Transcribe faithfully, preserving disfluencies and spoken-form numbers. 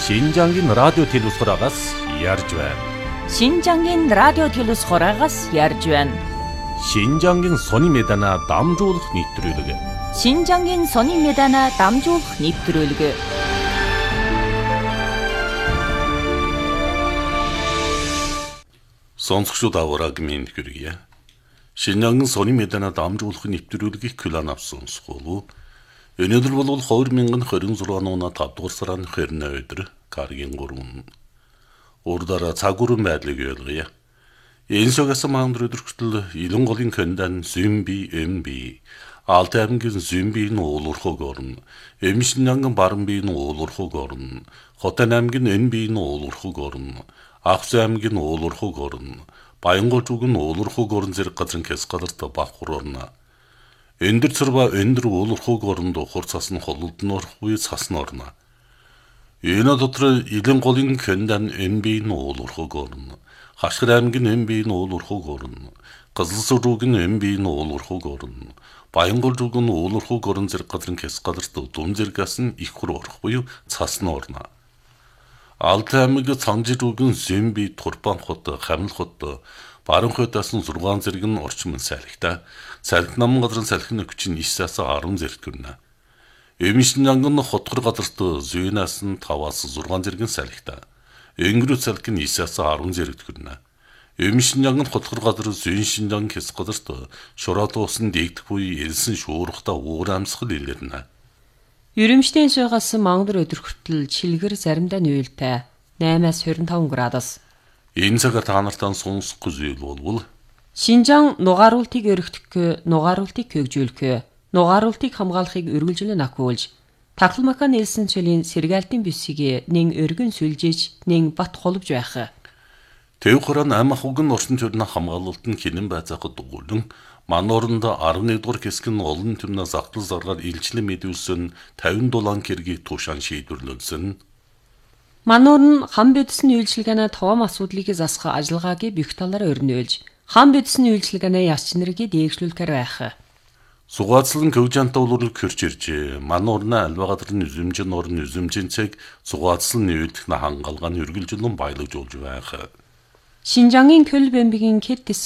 신장인 라디오 телевизорагаас ярьж байна. Шинжангийн радио телевизорагаас ярьж байна. Шинжангийн сони медана дамжуулах нэвтрүүлэг. Шинжангийн сони медана дамжуулах нэвтрүүлэг. Сонсогчдод авраг минь хүргье. Шинжангийн сони медана дамжуулах нэвтрүүлгийг хүлээн авсан сонсгоолоо. Өнөөдөр бол хоёр мянган двадцать шесть оны тавд дугаар сарын двадцать өдөр Каргийн гурван урдаараа цаг үрэн байдлыг ойлгоё. Энэ шогоос маандар өдөртөл Илэн голын кэндан Зүмби Эмби Алт аймгийн Зүмбийн уулуурхог орно. Эмшинанган Барамбийн уулуурхог орно. Хотын аймгийн Энбийн уулуурхог орно. Ахс аймгийн уулуурхог орно. Баянгол зүгэн уулуурхог орно зэрэг газрын хэс газарт бавхар орно. Өндөр цэрба өндөр уулуурхог оронд ухар цасны хололдон орхгүй цасны орно. Энэ дотор Илэн голын кэндан Энбийн уулуурхог орно. Хашгир аймгийн Энбийн уулуурхог орно. Кызылсүрүүгийн Энбийн уулуурхог орно. Баянгол зүгэн уулуурхог орон зэрэг газрын хэс газарт дүн зэргээс нь их хур орхгүй цасны орно. Алт аймгийн Цанжирүүгийн Зүмби Турбан хот Хамил хот Баруун хотоос нь шесть зэрэг нь орчим салхитай. Салхи намын газрын салхины хүч нь нисээс десять зэрэг төрнө. Эмшинанган хотгор газарт зүүнээс нь таваас шесть зэрэг салхитай. Өнгөрөө салхи нь нисээс десять зэрэг төрнө. Эмшинанган хотгор газар зүүн шинжан хэс газарт шороод уусан дэгдэх буй элсэн шуурхта уур амьсгал илэрнэ. Ерөмшлийн шугаас мангар өдөр хүртэл чилгэр заримдаа нүүлтэй наймаас двадцать пять градус. Энэ цагаар та нартаа сонсох зүйл болвол Шинжаан нугааруултыг өргөдөхгөө, нугааруултыг хөгжүүлэхгөө, нугааруултыг хамгаалахыг үргэлжлэн ахиулж, Таглмака нэлсэн цэлийн сэргээлтийн бисгийг нэн өргөн сүлжээж, нэн бат холбож байх. Тэв хорон ам ахугн орсон төрний хамгаалалт нь хинэн байцаахад дугуулан, манууранд арван нэгдүгээр хэсэг нь олон төрнөөс ахтал заргаар илчлэн мэдүүлсэн пятьдесят доллар хэргийг туушаан шийдвэрлүүлсэн. Мануур нь хам бодисны үйлчилгээний том асуудлыг засах ажиллагаагийн бүх талаар өрнөөлж, хам бодисны үйлчилгээний яс чинэрийг дээгшүүлэхээр байх. Сугаацлан көвжантай улуурыг хөрч иржээ. Мануурна альвагадрын үзэмжин орн үзэмжин цэг сугаацлан нүүлдэх на хангалгааны үргэлжлэн баялагжуулж байх. Шинжангийн Көлбэмбигийн Кэттис